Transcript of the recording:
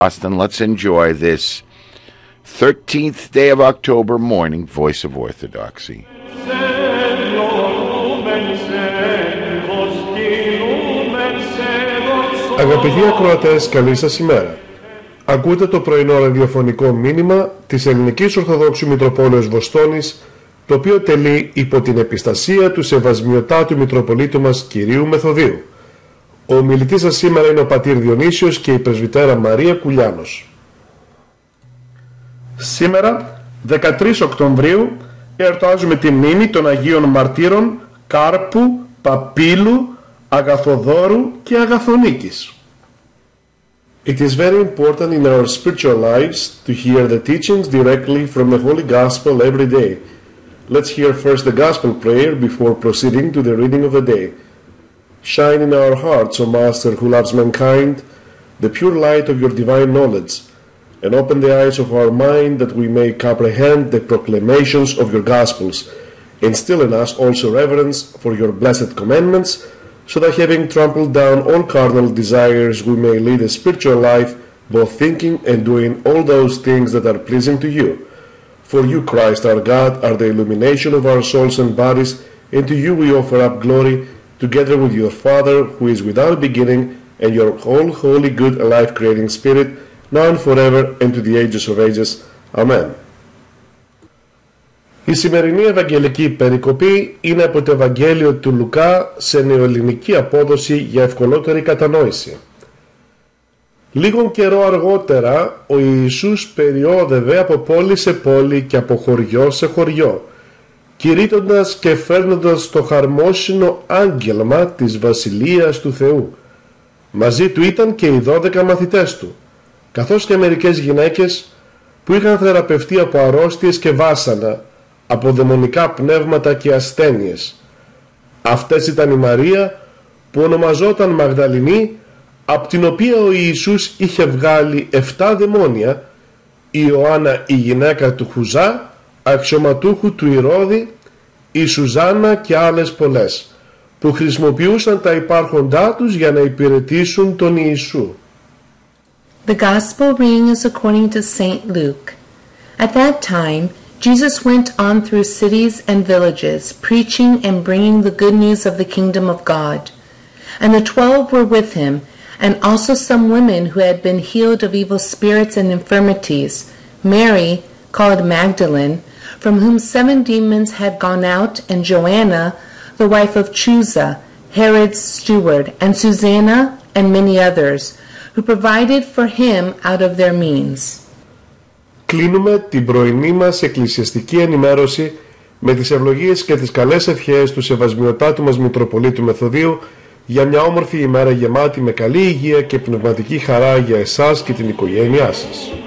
Austin, let's enjoy this 13th day of October morning Voice of Orthodoxy. Αγαπητοί ακροατές, καλή σας ημέρα. Ακούτε το πρωινό ραδιοφωνικό μήνυμα της Ελληνικής Ορθοδόξου Μητροπόλεως Βοστόνης, το οποίο τελεί υπό την επιστασία του Σεβασμιωτάτου Μητροπολίτου μας Κυρίου Μεθοδίου. Ο ομιλητής σας σήμερα είναι ο πατήρ Διονύσιος και η πρεσβυτέρα Μαρία Κουλιάνος. Σήμερα, 13 Οκτωβρίου, εορτάζουμε τη μνήμη των Αγίων Μαρτύρων Κάρπου, Παπύλου, Αγαθοδόρου και Αγαθονίκης. It is very important in our spiritual lives to hear the teachings directly from the Holy Gospel every day. Let's hear first the Gospel prayer before proceeding to the reading of the day. Shine in our hearts, O Master who loves mankind, the pure light of your divine knowledge, and open the eyes of our mind that we may comprehend the proclamations of your Gospels. Instill in us also reverence for your blessed commandments, so that having trampled down all carnal desires we may lead a spiritual life, both thinking and doing all those things that are pleasing to you. For you, Christ our God, are the illumination of our souls and bodies, and to you we offer up glory, together with your Father, who is without beginning, and your whole holy, good, and life-creating Spirit, now and forever, and to the ages of ages. Amen. Η σημερινή Ευαγγελική περικοπή είναι από το Ευαγγέλιο του Λουκά σε νεοελληνική απόδοση για ευκολότερη κατανόηση. Λίγον καιρό αργότερα ο Ιησούς περιόδευε από πόλη σε πόλη και από χωριό σε χωριό, κηρύττοντας και φέρνοντας το χαρμόσυνο άγγελμα της Βασιλείας του Θεού. Μαζί του ήταν και οι 12 μαθητές του, καθώς και μερικές γυναίκες που είχαν θεραπευτεί από αρρώστιες και βάσανα, από δαιμονικά πνεύματα και ασθένειες. Αυτές ήταν η Μαρία που ονομαζόταν Μαγδαληνή, από την οποία ο Ιησούς είχε βγάλει 7 δαιμόνια, η Ιωάννα η γυναίκα του Χουζά, αξιωματούχου του Ηρώδη, η Σουζάννα και άλλες πολλές, που χρησιμοποιούσαν τα υπάρχοντά τους για να υπηρετήσουν τον Ιησού. The Gospel reading is according to St. Luke. At that time, Jesus went on through cities and villages, preaching and bringing the good news of the kingdom of God. And the 12 were with him, and also some women who had been healed of evil spirits and infirmities, Mary, called Magdalene, from whom 7 demons had gone out, and Joanna, the wife of Chuza, Herod's steward, and Susanna, and many others, who provided for him out of their means. Κλείνουμε την πρωινή μας εκκλησιαστική ενημέρωση με τις ευλογίες και τις καλές ευχές του Σεβασμιωτάτου μας Μητροπολίτου Μεθοδίου για μια όμορφη ημέρα γεμάτη με καλή υγεία και πνευματική χαρά για εσάς και την οικογένειά σας.